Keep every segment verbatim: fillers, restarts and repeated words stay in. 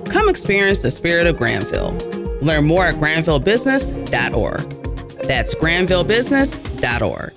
Come experience the spirit of Granville. Learn more at granville business dot org. That's granville business dot org.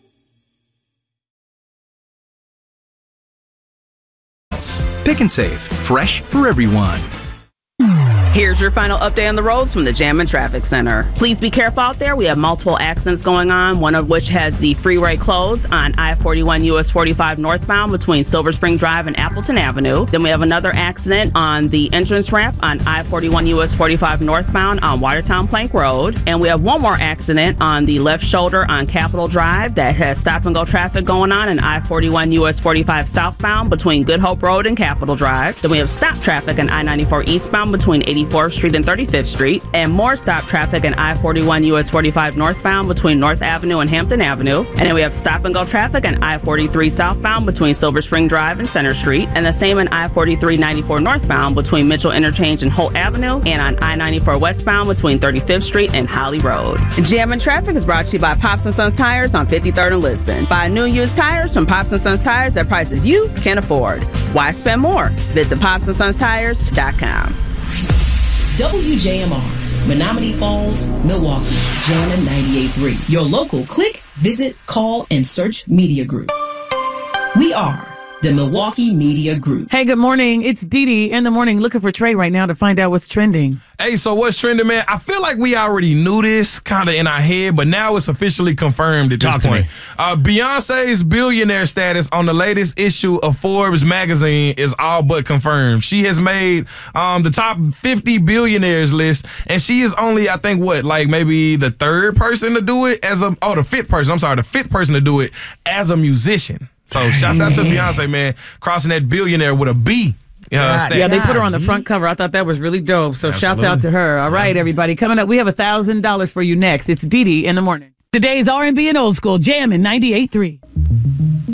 Pick and Save, fresh for everyone. Here's your final update on the roads from the Jammin' Traffic Center. Please be careful out there. We have multiple accidents going on, one of which has the freeway closed on I forty-one U S forty-five northbound between Silver Spring Drive and Appleton Avenue. Then we have another accident on the entrance ramp on I forty-one U S forty-five northbound on Watertown Plank Road. And we have one more accident on the left shoulder on Capitol Drive that has stop-and-go traffic going on in I forty-one U S forty-five southbound between Good Hope Road and Capitol Drive. Then we have stop traffic on I ninety-four eastbound between eighty-fourth Street and thirty-fifth Street, and more stop traffic in I forty-one U S forty-five northbound between North Avenue and Hampton Avenue. And then we have stop and go traffic in I forty-three southbound between Silver Spring Drive and Center Street, and the same in I forty-three ninety-four northbound between Mitchell Interchange and Holt Avenue, and on I ninety-four westbound between thirty-fifth Street and Holly Road. Jammin' Traffic is brought to you by Pops and Sons Tires on fifty-third and Lisbon. Buy new used tires from Pops and Sons Tires at prices you can afford. Why spend more? Visit pops and sons tires dot com. W J M R, Menominee Falls, Milwaukee, Jammin' ninety-eight point three. Your local click, visit, call, and search media group. We are the Milwaukee Media Group. Hey, good morning. It's Dee Dee in the morning looking for Trey right now to find out what's trending. Hey, so what's trending, man? I feel like we already knew this kind of in our head, but now it's officially confirmed at this Talk to point. me. Uh, Beyonce's billionaire status on the latest issue of Forbes magazine is all but confirmed. She has made um, the top fifty billionaires list, and she is only, I think, what, like maybe the third person to do it as a, oh, the fifth person, I'm sorry, the fifth person to do it as a musician. So shouts out to Beyonce, man, crossing that billionaire with a B. Uh, yeah, they put her on the front cover. I thought that was really dope. So Absolutely. shouts out to her. All right, everybody. Coming up, we have one thousand dollars for you next. It's Dee Dee in the morning. Today's R and B and old school, Jammin' ninety-eight point three.